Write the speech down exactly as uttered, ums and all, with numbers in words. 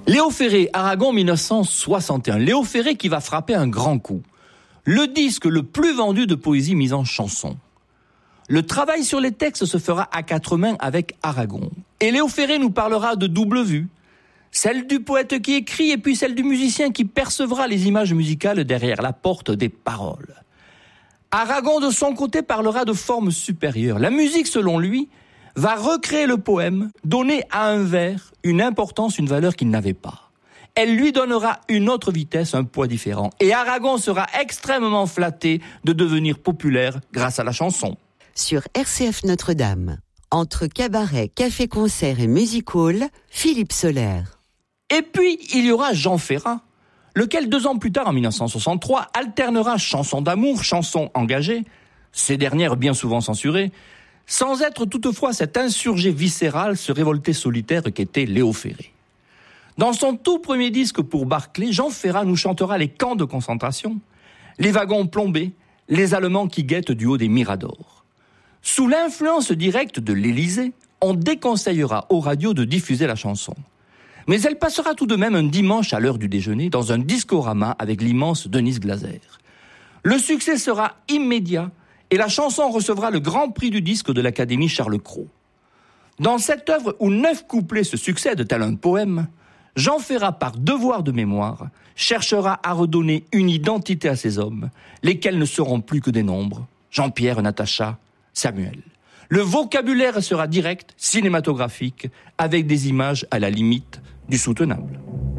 Léo Ferré, Aragon mille neuf cent soixante et un. Léo Ferré qui va frapper un grand coup. Le disque le plus vendu de poésie mise en chanson. Le travail sur les textes se fera à quatre mains avec Aragon. Et Léo Ferré nous parlera de double vue. Celle du poète qui écrit et puis celle du musicien qui percevra les images musicales derrière la porte des paroles. Aragon, de son côté, parlera de forme supérieure. La musique, selon lui, va recréer le poème, donner à un vers une importance, une valeur qu'il n'avait pas. Elle lui donnera une autre vitesse, un poids différent. Et Aragon sera extrêmement flatté de devenir populaire grâce à la chanson. Sur R C F Notre-Dame, entre cabaret, café-concert et music hall, Philippe Soler. Et puis, il y aura Jean Ferrat, lequel, deux ans plus tard, en mille neuf cent soixante-trois, alternera chansons d'amour, chansons engagées, ces dernières bien souvent censurées, sans être toutefois cet insurgé viscéral, ce révolté solitaire qu'était Léo Ferré. Dans son tout premier disque pour Barclay, Jean Ferrat nous chantera les camps de concentration, les wagons plombés, les Allemands qui guettent du haut des miradors. Sous l'influence directe de l'Élysée, on déconseillera aux radios de diffuser la chanson. Mais elle passera tout de même un dimanche à l'heure du déjeuner dans un discorama avec l'immense Denise Glaser. Le succès sera immédiat et la chanson recevra le grand prix du disque de l'Académie Charles Cros. Dans cette œuvre où neuf couplets se succèdent tel un poème, Jean Ferrat, par devoir de mémoire, cherchera à redonner une identité à ces hommes, lesquels ne seront plus que des nombres, Jean-Pierre, Natacha, Samuel. Le vocabulaire sera direct, cinématographique, avec des images à la limite du soutenable.